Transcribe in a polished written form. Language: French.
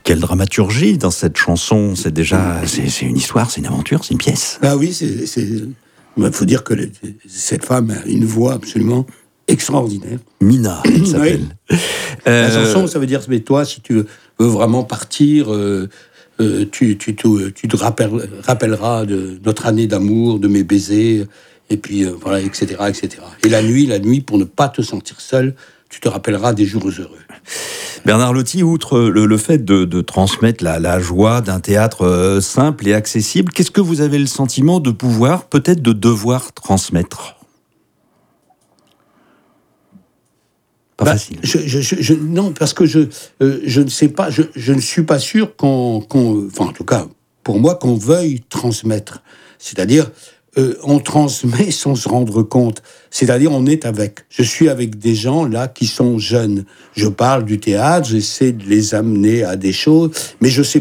Quelle dramaturgie dans cette chanson. C'est une histoire, c'est une aventure, c'est une pièce. Ah oui, il faut dire que cette femme a une voix absolument extraordinaire. Mina, elle s'appelle. Oui. La chanson, ça veut dire, mais toi, si tu veux vraiment partir, tu te rappelleras de notre année d'amour, de mes baisers, et puis voilà, etc., etc. Et la nuit, pour ne pas te sentir seul, tu te rappelleras des jours heureux. Bernard Lotti, outre le fait de transmettre la joie d'un théâtre simple et accessible, qu'est-ce que vous avez le sentiment de pouvoir, peut-être de devoir transmettre ? Pas facile. Non, parce que je ne sais pas, je ne suis pas sûr enfin, en tout cas, pour moi, qu'on veuille transmettre. C'est-à-dire, on transmet sans se rendre compte. C'est-à-dire, on est avec. Je suis avec des gens, là, qui sont jeunes. Je parle du théâtre, j'essaie de les amener à des choses, mais je sais